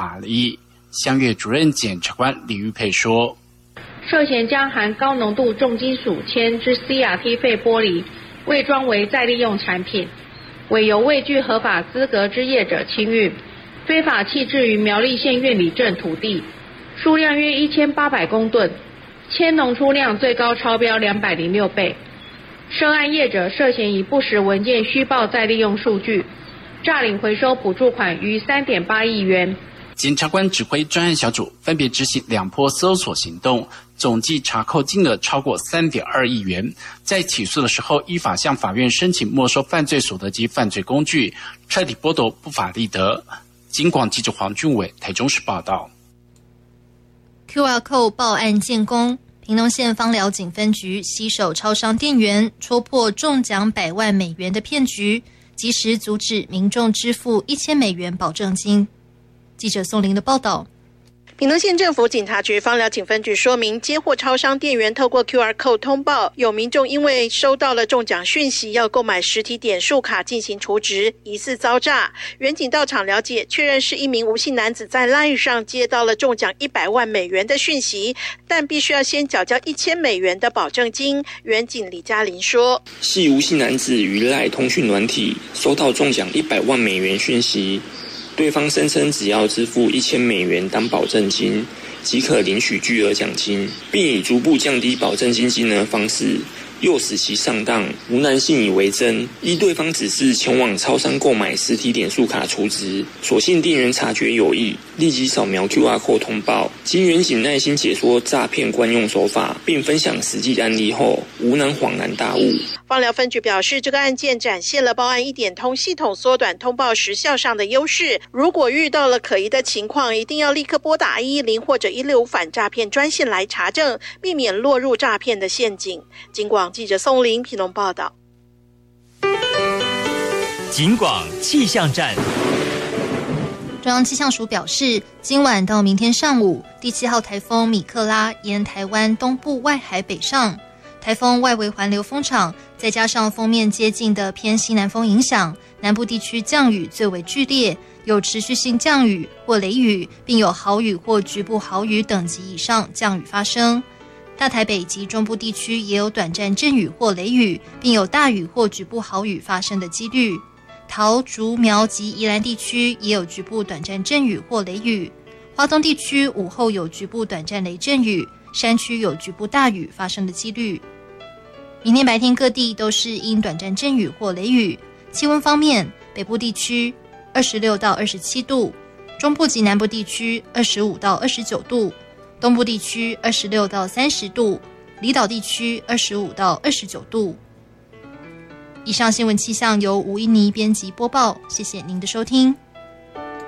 法理。相越主任检察官李玉佩说， 涉嫌将含高浓度重金属铅之 CRT 废玻璃伪装为再利用产品，为由未具合法资格之业者清运，非法弃置于苗栗县苑里镇土地，数量约1800公吨，铅浓出量最高超标206倍。涉案业者涉嫌以不实文件虚报再利用数据，诈领回收补助款逾3.8亿元。 检察官指挥专案小组分别执行2波搜索行动，总计查扣金额超过3.2亿元。在起诉的时候，依法向法院申请没收犯罪所得及犯罪工具，彻底剥夺不法利得。警广记者黄俊伟台中市报道。 QR Code 报案建功，屏东县枋寮警分局携手超商店员，戳破中奖100万美元的骗局，及时阻止民众支付1000美元保证金。记者宋玲的报道。 屏东县政府警察局枋寮警分局说明，接获超商店员透过 QR Code 通报，有民众因为收到了中奖讯息，要购买实体点数卡进行储值，疑似遭诈。员警到场了解，确认是一名吴姓男子在 LINE 上接到了中奖100万美元的讯息，但必须要先缴交1000美元的保证金。员警李嘉玲说， 系吴姓男子于 LINE 通讯软体收到中奖100万美元讯息，对方声称只要支付1000美元当保证金，即可领取巨额奖金，并以逐步降低保证金金额方式，诱使其上当。吴男信以为真，依对方指示前往超商购买实体点数卡储值。所幸店员察觉有异，立即扫描 QR Code 通报。经员警耐心解说诈骗惯用手法，并分享实际案例后，吴男恍然大悟。 枋寮分局表示，这个案件展现了报案1点通系统缩短通报时效上的优势。如果遇到了可疑的情况，一定要立刻拨打110或者165反诈骗专线来查证，避免落入诈骗的陷阱。警广记者宋玲屏东报道。 警广气象站。 中央气象署表示，今晚到明天上午，第7号台风米克拉沿台湾东部外海北上，台风外围环流风场，再加上锋面接近的偏西南风影响，南部地区降雨最为剧烈，有持续性降雨或雷雨，并有豪雨或局部豪雨等级以上降雨发生。大台北及中部地区也有短暂阵雨或雷雨，并有大雨或局部豪雨发生的几率。桃竹苗及宜兰地区也有局部短暂阵雨或雷雨，花东地区午后有局部短暂雷阵雨，山区有局部大雨发生的几率。明天白天各地都是因短暂阵雨或雷雨。气温方面，北部地区26到27度，中部及南部地区25到29度，东部地区26到30度，离岛地区25到29度。以上新闻气象由吴一妮编辑播报，谢谢您的收听。